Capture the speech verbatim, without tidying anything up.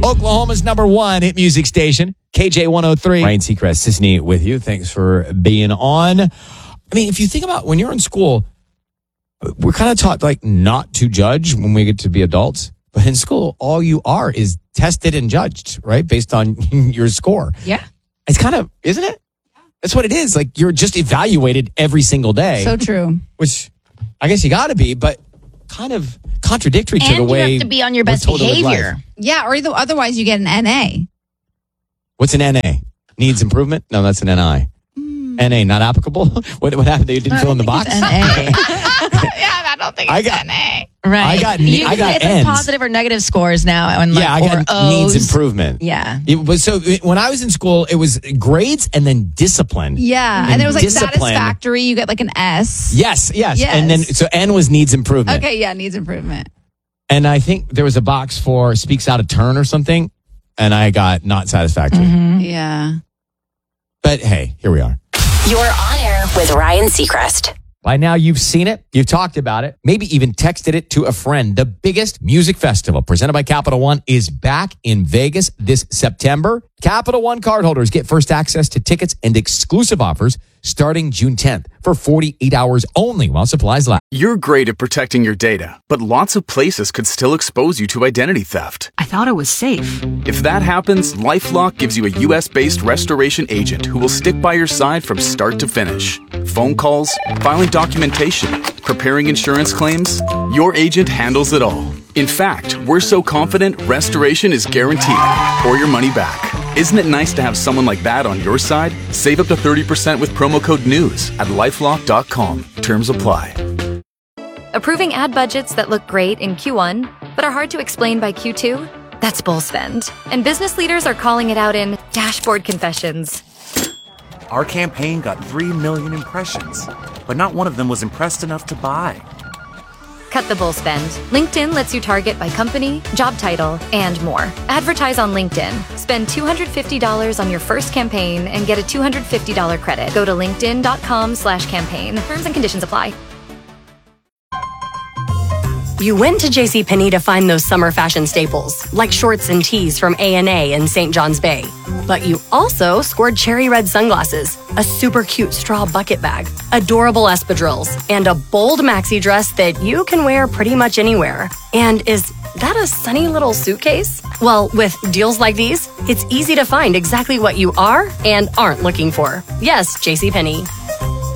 Oklahoma's number one hit music station, K J one oh three. Ryan Seacrest, Sisney with you. Thanks for being on. I mean, if you think about when you're in school, we're kind of taught like not to judge when we get to be adults. But in school, all you are is tested and judged, right? Based on your score. Yeah. It's kind of, isn't it? That's what it is. Like you're just evaluated every single day. So true. Which I guess you got to be, but kind of contradictory to and the way you have to be on your we're best told to live behavior. life. Yeah, or either, otherwise you get an N A. What's an N A? Needs improvement? No, that's an N I. Mm. N A, not applicable? What, what happened? They didn't fill in the box? N A. Yeah, I don't think it's I got, N A. Right. I got, you I got it's N's. like positive or negative scores now. And like, yeah, I got or O's. needs improvement. Yeah. It was, so when I was in school, it was grades and then discipline. Yeah, and, and then it was like discipline. satisfactory. You get like an S. Yes, yes, Yes. And then, so N was needs improvement. Okay, yeah, needs improvement. And I think there was a box for speaks out of turn or something, and I got not satisfactory. Mm-hmm. Yeah. But hey, here we are. You're on air with Ryan Seacrest. By now, you've seen it, you've talked about it, maybe even texted it to a friend. The biggest music festival presented by Capital One is back in Vegas this September. Capital One cardholders get first access to tickets and exclusive offers starting June tenth for forty-eight hours only while supplies last. You're great at protecting your data, but lots of places could still expose you to identity theft. I thought it was safe. If that happens, LifeLock gives you a U S-based restoration agent who will stick by your side from start to finish. Phone calls, filing documentation, preparing insurance claims, your agent handles it all. In fact, we're so confident restoration is guaranteed or your money back. Isn't it nice to have someone like that on your side? Save up to thirty percent with promo code NEWS at lifelock dot com. Terms apply. Approving ad budgets that look great in Q one, but are hard to explain by Q two? That's bull spend. And business leaders are calling it out in dashboard confessions. Our campaign got three million impressions, but not one of them was impressed enough to buy. Cut the bull spend. LinkedIn lets you target by company, job title, and more. Advertise on LinkedIn. Spend two hundred fifty dollars on your first campaign and get a two hundred fifty dollars credit. Go to linkedin.com slash campaign. Terms and conditions apply. You went to JCPenney to find those summer fashion staples, like shorts and tees from A and A in Saint John's Bay. But you also scored cherry red sunglasses, a super cute straw bucket bag, adorable espadrilles, and a bold maxi dress that you can wear pretty much anywhere. And is that a sunny little suitcase? Well, with deals like these, it's easy to find exactly what you are and aren't looking for. Yes, JCPenney.